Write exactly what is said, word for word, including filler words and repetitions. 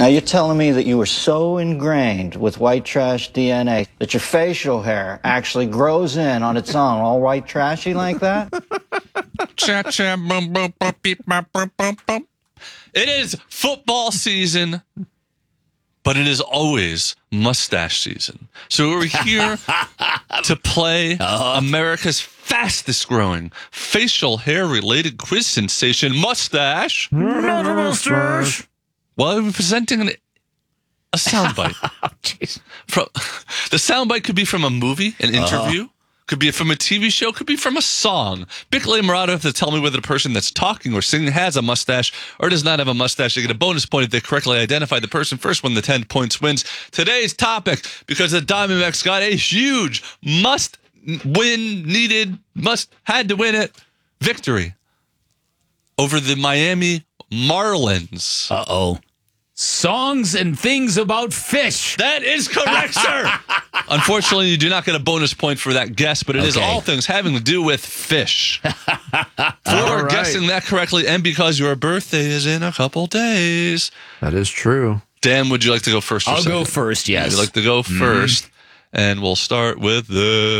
Now, you're telling me that you were so ingrained with white trash D N A that your facial hair actually grows in on its own, all white trashy like that? Cha cha bum bum bum beep bum bum bum bum. It is football season, but it is always mustache season. So we're here to play uh-huh. America's fastest growing facial hair related quiz sensation, Mustache. Mustache. Well, we're presenting an, a soundbite. Jeez. From the soundbite could be from a movie, an interview. Uh-huh. Could be from a T V show, could be from a song. Bickley and Murata have to tell me whether the person that's talking or singing has a mustache or does not have a mustache. They get a bonus point if they correctly identify the person first when the ten points wins. Today's topic, because the Diamondbacks got a huge must-win, needed, must, had to win it, victory over the Miami Marlins. Uh-oh. Songs and things about fish. That is correct, sir. Unfortunately, you do not get a bonus point for that guess, but it okay. is all things having to do with fish. For right. guessing that correctly, and because your birthday is in a couple days. That is true. Dan, would you like to go first? Or I'll second? go first, yes. Would you like to go first? Mm-hmm. And we'll start with the...